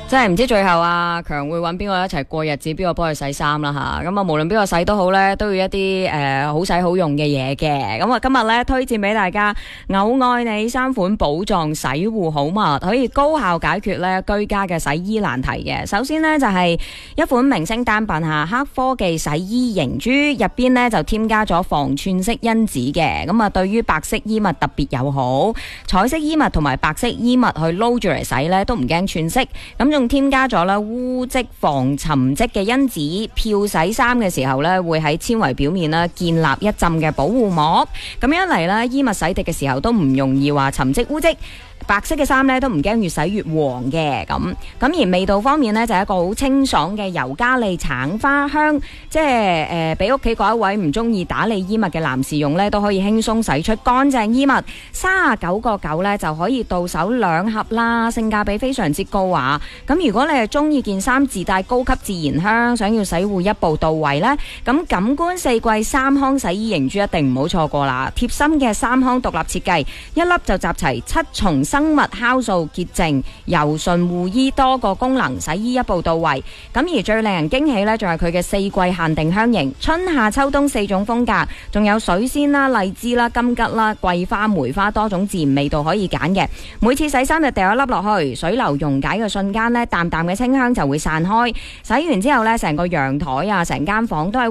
真係唔知最後阿強會揾邊個一齊過日子，邊個幫佢洗衫啦吓。咁啊，無論邊個洗都好咧，都要一啲好使好用嘅嘢嘅。咁啊，今日咧推薦俾大家偶愛你3款寶藏洗護好物，可以高效解決咧居家嘅洗衣難題嘅。首先呢，就係一款明星單品吓，黑科技洗衣凝珠，入邊呢就添加咗防串色因子嘅。咁啊，對於白色衣物特別友好，彩色衣物同埋白色衣物去撈住嚟洗咧都唔驚串色。咁仲添加咗啦污漬防沉積嘅因子，漂洗衫嘅時候咧會喺纖維表面啦建立一浸嘅保護膜，咁樣嚟啦，衣物洗滌嘅時候都唔容易話沉積污漬。白色嘅衫咧都唔驚越洗越黃嘅。咁而味道方面呢，就係一個好清爽嘅尤加利橙花香，即係俾屋企嗰一位唔中意打理衣物嘅男士用呢，都可以輕鬆洗出乾淨衣物。39.9呢就可以到手2盒啦，性價比非常之高啊！咁如果你係中意件衫自帶高級自然香，想要洗護一步到位呢，咁感官4季3康洗衣凝珠一定唔好錯過啦！貼心嘅3康獨立設計，一粒就集齊7重生物酵素潔淨、柔順護衣多個功能，洗衣一步到位。咁而最令人驚喜呢，仲係佢嘅4季限定香型，春夏秋冬4種風格，仲有水仙啦、荔枝啦、金桔啦、桂花、梅花多種自然味道可以揀嘅。每次洗衫就掉一粒落去，水流溶解嘅瞬間呢，淡淡嘅清香就會散開。洗完之後呢，成個陽台啊，成間房都係